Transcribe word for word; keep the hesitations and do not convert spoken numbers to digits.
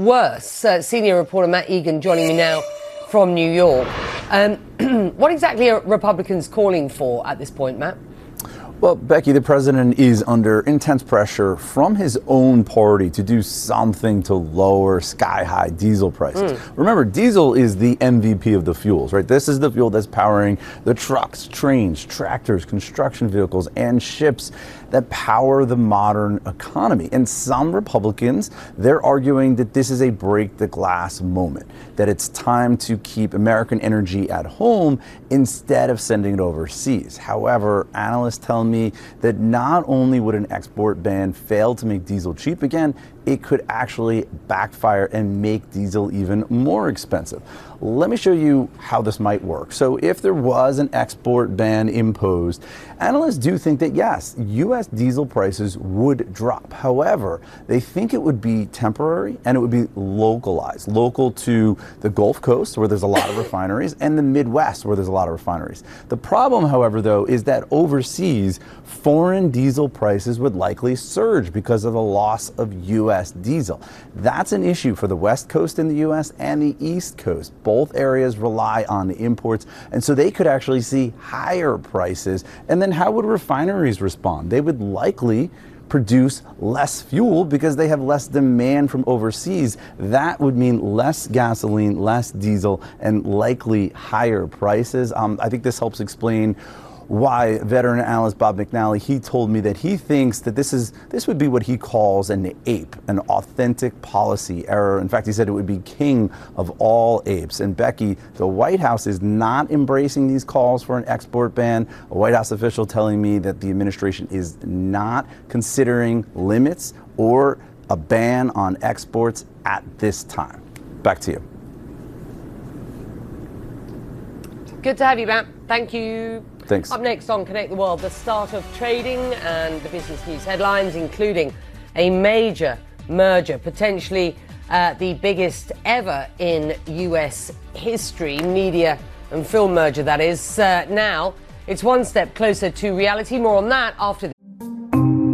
worse. Uh, senior reporter Matt Egan joining me now from New York. Um, what exactly are Republicans calling for at this point, Matt? Well, Becky, the president is under intense pressure from his own party to do something to lower sky-high diesel prices. Mm. Remember, diesel is the M V P of the fuels, right? This is the fuel that's powering the trucks, trains, tractors, construction vehicles, and ships that power the modern economy. And some Republicans, they're arguing that this is a break-the-glass moment, that it's time to keep American energy at home instead of sending it overseas. However, analysts tell me that not only would an export ban fail to make diesel cheap again, it could actually backfire and make diesel even more expensive. Let me show you how this might work. So if there was an export ban imposed, analysts do think that yes, U S diesel prices would drop. However, they think it would be temporary and it would be localized, local to the Gulf Coast where there's a lot of refineries and the Midwest where there's a lot of refineries. The problem, however, though, is that overseas, foreign diesel prices would likely surge because of the loss of U S diesel. That's an issue for the West Coast in the U S and the East Coast. Both areas rely on imports, and so they could actually see higher prices. And then how would refineries respond? They would likely produce less fuel because they have less demand from overseas. That would mean less gasoline, less diesel, and likely higher prices. Um, I think this helps explain why veteran analyst Bob McNally, he told me that he thinks that this is this would be what he calls an ape, an authentic policy error. In fact, he said it would be king of all apes. And Becky, the White House is not embracing these calls for an export ban. A White House official telling me that the administration is not considering limits or a ban on exports at this time. Back to you. Good to have you, Matt. Thank you. Thanks. Up next on Connect the World, the start of trading and the business news headlines, including a major merger, potentially uh, the biggest ever in U S history, media and film merger, that is. Uh, now, it's one step closer to reality. More on that after